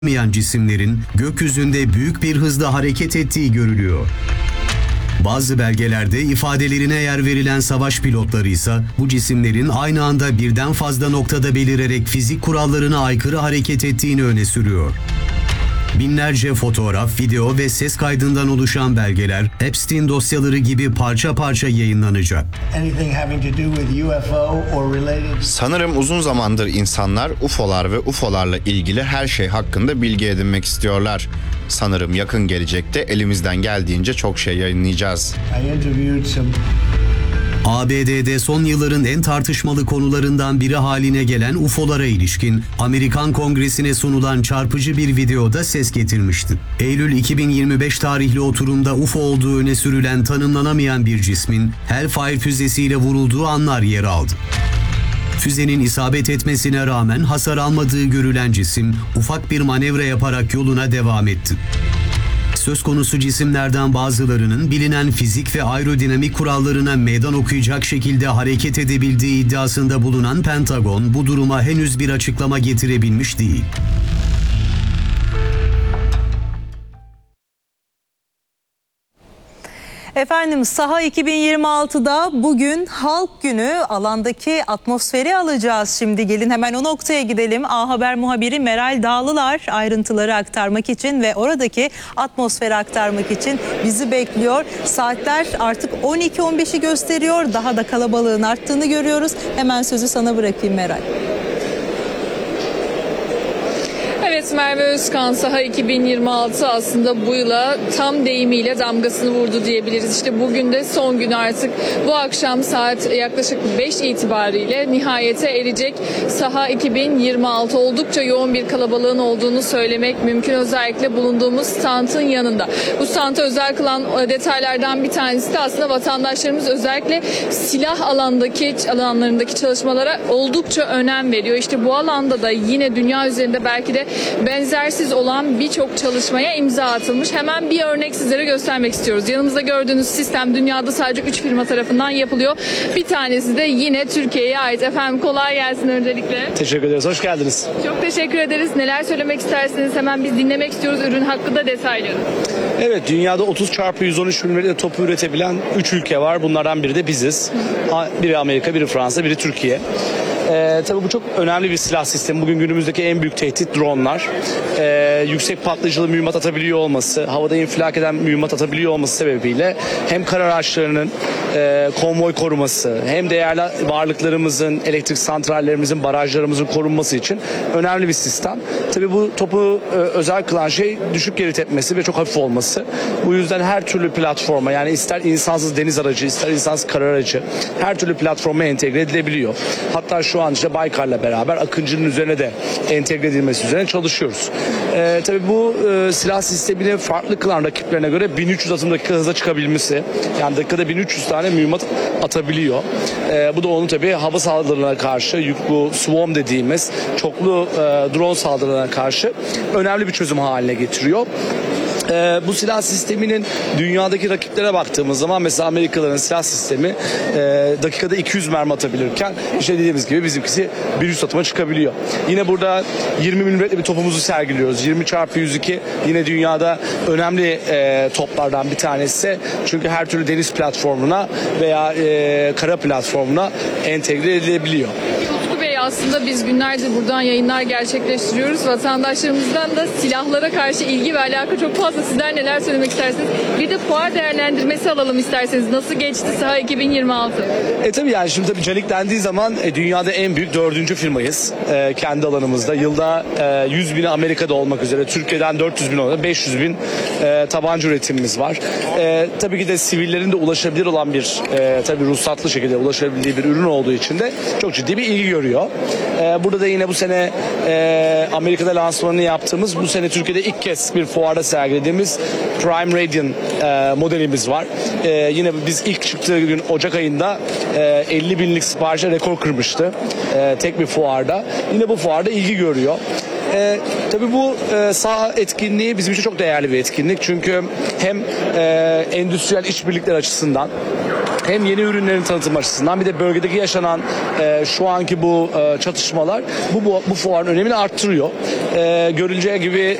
cisimlerin gökyüzünde büyük bir hızla hareket ettiği görülüyor. Bazı belgelerde ifadelerine yer verilen savaş pilotları ise bu cisimlerin aynı anda birden fazla noktada belirerek fizik kurallarına aykırı hareket ettiğini öne sürüyor. Binlerce fotoğraf, video ve ses kaydından oluşan belgeler Epstein dosyaları gibi parça parça yayınlanacak. Sanırım uzun zamandır insanlar UFO'lar ve UFO'larla ilgili her şey hakkında bilgi edinmek istiyorlar. Sanırım yakın gelecekte elimizden geldiğince çok şey yayınlayacağız. ABD'de son yılların en tartışmalı konularından biri haline gelen UFO'lara ilişkin Amerikan Kongresi'ne sunulan çarpıcı bir videoda ses getirmişti. Eylül 2025 tarihli oturumda UFO olduğu öne sürülen tanımlanamayan bir cismin Hellfire füzesiyle vurulduğu anlar yer aldı. Füzenin isabet etmesine rağmen hasar almadığı görülen cisim ufak bir manevra yaparak yoluna devam etti. Söz konusu cisimlerden bazılarının bilinen fizik ve aerodinamik kurallarına meydan okuyacak şekilde hareket edebildiği iddiasında bulunan Pentagon bu duruma henüz bir açıklama getirebilmiş değil. Efendim, Saha 2026'da bugün Halk Günü, alandaki atmosferi alacağız şimdi. Gelin hemen o noktaya gidelim. A Haber muhabiri Meral Dağlılar ayrıntıları aktarmak için ve oradaki atmosferi aktarmak için bizi bekliyor. Saatler artık 12-15'i gösteriyor. Daha da kalabalığın arttığını görüyoruz. Hemen sözü sana bırakayım Meral. Evet, Merve Özkan, Saha 2026 aslında bu yıla tam deyimiyle damgasını vurdu diyebiliriz. İşte bugün de son gün artık. Bu akşam saat yaklaşık 5 itibariyle nihayete erecek Saha 2026. Oldukça yoğun bir kalabalığın olduğunu söylemek mümkün. Özellikle bulunduğumuz standın yanında. Bu standı özel kılan detaylardan bir tanesi de aslında vatandaşlarımız özellikle silah alanlarındaki çalışmalara oldukça önem veriyor. İşte bu alanda da yine dünya üzerinde belki de benzersiz olan birçok çalışmaya imza atılmış. Hemen bir örnek sizlere göstermek istiyoruz. Yanımızda gördüğünüz sistem dünyada sadece 3 firma tarafından yapılıyor. Bir tanesi de yine Türkiye'ye ait. Efendim kolay gelsin öncelikle. Teşekkür ederiz. Hoş geldiniz. Çok teşekkür ederiz. Neler söylemek isterseniz hemen biz dinlemek istiyoruz ürün hakkında detayları. Evet, dünyada 30x113 mm topu üretebilen 3 ülke var. Bunlardan biri de biziz. Biri Amerika, biri Fransa, biri Türkiye. Tabii bu çok önemli bir silah sistemi. Bugün günümüzdeki en büyük tehdit dronlar. Yüksek patlayıcılı mühimmat atabiliyor olması, havada infilak eden mühimmat atabiliyor olması sebebiyle hem kara araçlarının konvoy koruması, hem değerli varlıklarımızın, elektrik santrallerimizin, barajlarımızın korunması için önemli bir sistem. Tabii bu topu özel kılan şey düşük geri tepmesi ve çok hafif olması. Bu yüzden her türlü platforma, yani ister insansız deniz aracı, ister insansız kara aracı, her türlü platforma entegre edilebiliyor. Hatta şu an işte Baykar'la beraber Akıncı'nın üzerine de entegre edilmesi üzerine çalışıyoruz. Tabii bu silah sistemini farklı kılan rakiplerine göre 1300 adım dakika hıza çıkabilmesi, yani dakikada 1300 tane mühimmat atabiliyor. Bu da onun tabii hava saldırılarına karşı, bu swarm dediğimiz çoklu drone saldırılarına karşı önemli bir çözüm haline getiriyor. Bu silah sisteminin dünyadaki rakiplere baktığımız zaman mesela Amerikalıların silah sistemi dakikada 200 mermi atabilirken işte dediğimiz gibi bizimkisi 100 atıma çıkabiliyor. Yine burada 20 milimetre bir topumuzu sergiliyoruz. 20x102 yine dünyada önemli toplardan bir tanesi. Çünkü her türlü deniz platformuna veya kara platformuna entegre edilebiliyor. Aslında biz günlerdir buradan yayınlar gerçekleştiriyoruz. Vatandaşlarımızdan da silahlara karşı ilgi ve alaka çok fazla. Sizler neler söylemek istersiniz? Bir de fuar değerlendirmesi alalım isterseniz. Nasıl geçti Saha 2026? Tabii yani şimdi tabii Canik dendiği zaman dünyada en büyük 4. firmayız kendi alanımızda. Yılda 100 bini Amerika'da olmak üzere Türkiye'den 400 bin olmak 500 bin tabanca üretimimiz var. Tabii ki de sivillerin de ulaşabilir olan bir tabii ruhsatlı şekilde ulaşabildiği bir ürün olduğu için de çok ciddi bir ilgi görüyor. Burada da yine bu sene Amerika'da lansmanını yaptığımız, bu sene Türkiye'de ilk kez bir fuarda sergilediğimiz Prime Radiant modelimiz var. Yine biz ilk çıktığı gün Ocak ayında 50 binlik siparişe rekor kırmıştı tek bir fuarda. Yine bu fuarda ilgi görüyor. Tabii bu saha etkinliği bizim için çok değerli bir etkinlik. Çünkü hem endüstriyel işbirlikler açısından hem yeni ürünlerin tanıtım açısından bir de bölgedeki yaşanan şu anki bu çatışmalar bu fuarın önemini arttırıyor. Görüleceği gibi